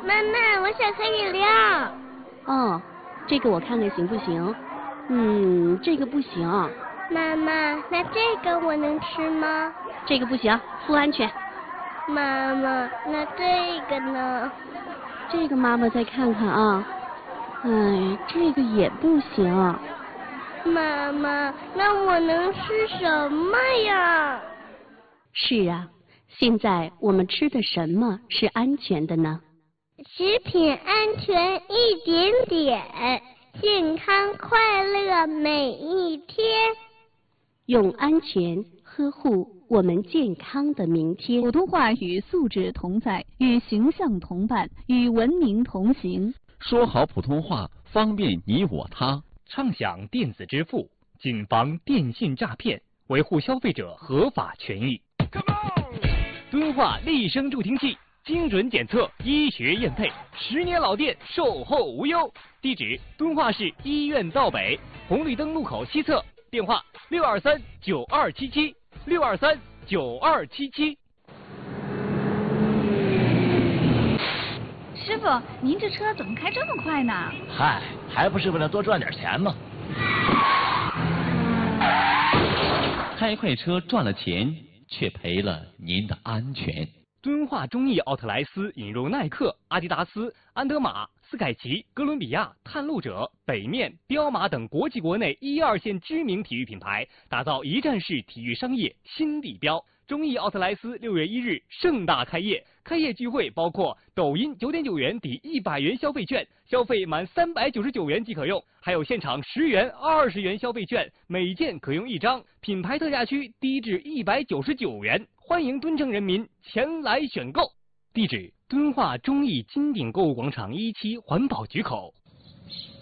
妈妈，我想喝饮料。 哦，这个我看看行不行？这个不行。 妈妈，那这个我能吃吗？ 这个不行，不安全。 妈妈，那这个呢？ 这个妈妈再看看啊。这个也不行。 妈妈，那我能吃什么呀？ 是啊，现在我们吃的什么是安全的呢？ 食品安全一点点，健康快乐每一天。 用安全呵护我们健康的明天。 普通话与素质同在，与形象同伴，与文明同行。 说好普通话，方便你我他。 畅享电子支付，谨防电信诈骗，维护消费者合法权益。敦化立声助听器，精准检测，医学验配，10年老店，售后无忧。地址：敦化市医院道北红绿灯路口西侧。电话：623-9277，623-9277。 师傅，您这车怎么开这么快呢？ 嗨，还不是为了多赚点钱吗？ 开快车赚了钱，却赔了您的安全。 敦化中意奥特莱斯引入耐克、阿迪达斯、安德玛、斯凯奇、哥伦比亚、探路者、北面、彪马等国际国内1、2线知名体育品牌，打造一站式体育商业新地标。中意奥特莱斯6月1日盛大开业，开业聚会包括抖音9.9元抵100元消费券，消费满399元即可用，还有现场10元、20元消费券，每件可用1张，品牌特价区低至199元，欢迎敦城人民前来选购。地址：敦化中意金鼎购物广场1期环保局口。